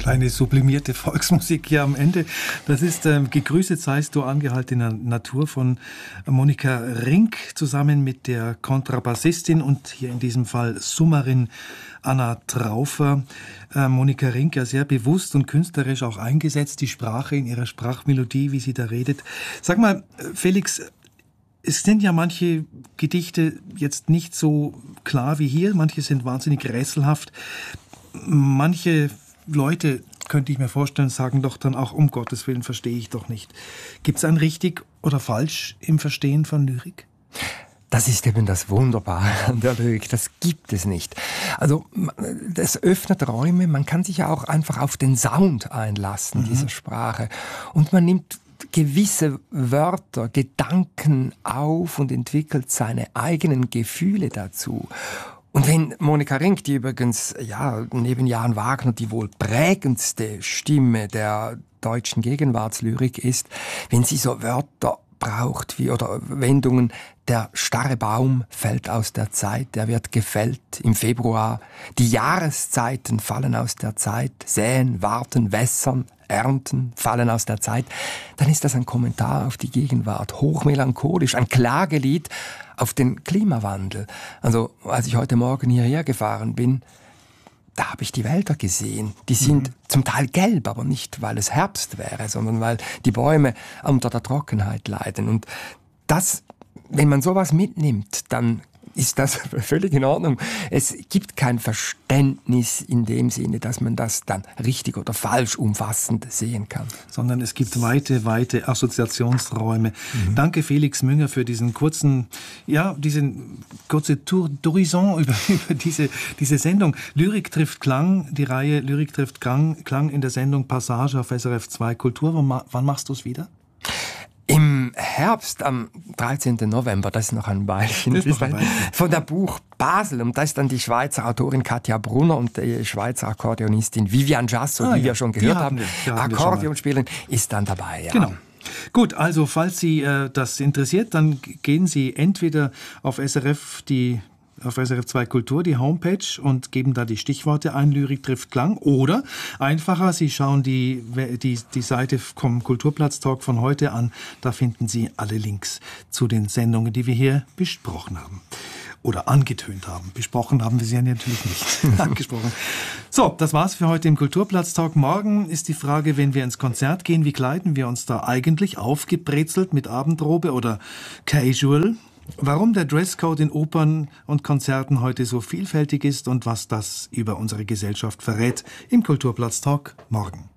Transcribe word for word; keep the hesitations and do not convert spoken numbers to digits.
Eine sublimierte Volksmusik hier am Ende. Das ist ähm, Gegrüßet seist du angehaltener Natur von Monika Rink zusammen mit der Kontrabassistin und hier in diesem Fall Summerin Anna Traufer. Äh, Monika Rink ja sehr bewusst und künstlerisch auch eingesetzt, die Sprache in ihrer Sprachmelodie, wie sie da redet. Sag mal, Felix, es sind ja manche Gedichte jetzt nicht so klar wie hier, manche sind wahnsinnig rätselhaft, manche Leute, könnte ich mir vorstellen, sagen doch dann auch, um Gottes Willen, verstehe ich doch nicht. Gibt es ein richtig oder falsch im Verstehen von Lyrik? Das ist eben das Wunderbare an der Lyrik, das gibt es nicht. Also das öffnet Räume, man kann sich ja auch einfach auf den Sound einlassen, mhm. dieser Sprache. Und man nimmt gewisse Wörter, Gedanken auf und entwickelt seine eigenen Gefühle dazu. Und wenn Monika Rink, die übrigens ja neben Johann Wagner die wohl prägendste Stimme der deutschen Gegenwartslyrik ist, wenn sie so Wörter braucht wie oder Wendungen, der starre Baum fällt aus der Zeit, der wird gefällt im Februar, die Jahreszeiten fallen aus der Zeit, säen, warten, wässern, ernten, fallen aus der Zeit, dann ist das ein Kommentar auf die Gegenwart, hochmelancholisch, ein Klagelied auf den Klimawandel. Also als ich heute Morgen hierher gefahren bin, da habe ich die Wälder gesehen. Die sind mhm. zum Teil gelb, aber nicht, weil es Herbst wäre, sondern weil die Bäume unter der Trockenheit leiden. Und das, wenn man sowas mitnimmt, dann ist das völlig in Ordnung. Es gibt kein Verständnis in dem Sinne, dass man das dann richtig oder falsch umfassend sehen kann. Sondern es gibt weite, weite Assoziationsräume. Mhm. Danke Felix Münger für diesen kurzen, ja, diesen kurze Tour d'horizon über, über diese, diese Sendung. Lyrik trifft Klang, die Reihe Lyrik trifft Klang, Klang in der Sendung Passage auf S R F zwei Kultur. Wann, wann machst du es wieder? Im Herbst, am dreizehnten November, das ist noch ein Weilchen, das ist noch ein Weilchen. Von der Buch Basel. Und da ist dann die Schweizer Autorin Katja Brunner und die Schweizer Akkordeonistin Vivian Jasso, ah, die ja. wir schon gehört die haben, wir, Akkordeon spielen, ist dann dabei. Ja. Genau. Gut, also falls Sie äh, das interessiert, dann gehen Sie entweder auf S R F die auf S R F zwei Kultur, die Homepage, und geben da die Stichworte ein, Lyrik trifft Klang. Oder einfacher, Sie schauen die, die, die Seite vom Kulturplatz-Talk von heute an. Da finden Sie alle Links zu den Sendungen, die wir hier besprochen haben. Oder angetönt haben. Besprochen haben wir sie ja natürlich nicht. Angesprochen. So, das war's für heute im Kulturplatz-Talk. Morgen ist die Frage, wenn wir ins Konzert gehen, wie kleiden wir uns da eigentlich? Aufgebrezelt mit Abendrobe oder casual? Warum der Dresscode in Opern und Konzerten heute so vielfältig ist und was das über unsere Gesellschaft verrät im Kulturplatz-Talk morgen.